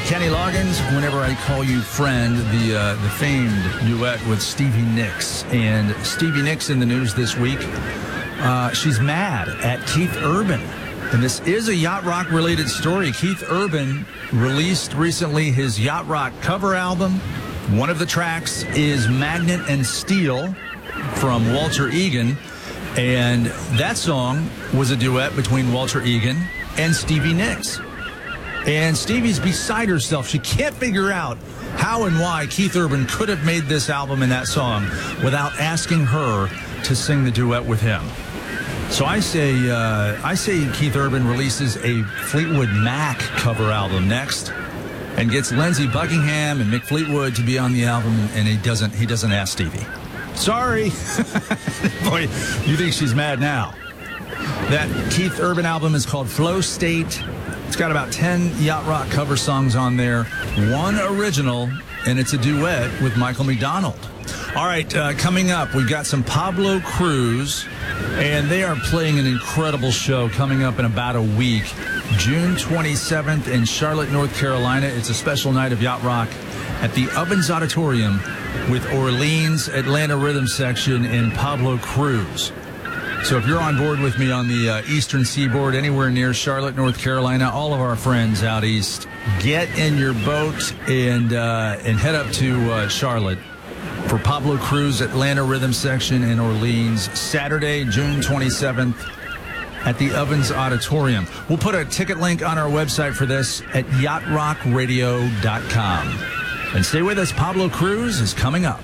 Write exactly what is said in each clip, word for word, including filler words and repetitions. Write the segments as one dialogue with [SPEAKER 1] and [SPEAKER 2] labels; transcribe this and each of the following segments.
[SPEAKER 1] Kenny Loggins, Whenever I Call You Friend, the uh, the famed duet with Stevie Nicks. And Stevie Nicks in the news this week. Uh, she's mad at Keith Urban. And this is a Yacht Rock related story. Keith Urban released recently his Yacht Rock cover album. One of the tracks is Magnet and Steel from Walter Egan. And that song was a duet between Walter Egan and Stevie Nicks. And Stevie's beside herself. She can't figure out how and why Keith Urban could have made this album and that song without asking her to sing the duet with him. So I say, uh, I say Keith Urban releases a Fleetwood Mac cover album next, and gets Lindsey Buckingham and Mick Fleetwood to be on the album, and he doesn't. He doesn't ask Stevie. Sorry, boy, you think she's mad now? That Keith Urban album is called Flow State. It's got about ten Yacht Rock cover songs on there, one original, and it's a duet with Michael McDonald. All right, uh, coming up, we've got some Pablo Cruise, and they are playing an incredible show coming up in about a week, June twenty-seventh in Charlotte, North Carolina. It's a special night of Yacht Rock at the Ovens Auditorium with Orleans Atlanta Rhythm Section and Pablo Cruise. So if you're on board with me on the uh, Eastern Seaboard, anywhere near Charlotte, North Carolina, all of our friends out east, get in your boat and uh, and head up to uh, Charlotte for Pablo Cruise Atlanta Rhythm Section in Orleans, Saturday, June twenty-seventh at the Ovens Auditorium. We'll put a ticket link on our website for this at yacht rock radio dot com. And stay with us. Pablo Cruise is coming up.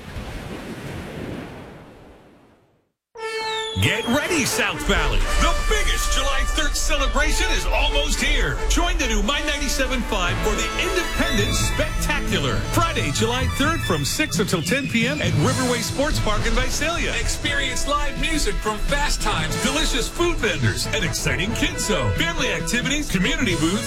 [SPEAKER 2] Get ready, South Valley. The biggest July third celebration is almost here. Join the new My ninety-seven point five for the Independence Spectacular. Friday, July third from six until ten p.m. at Riverway Sports Park in Visalia. Experience live music from Fast Times, delicious food vendors, and exciting kids show, family activities, community booths,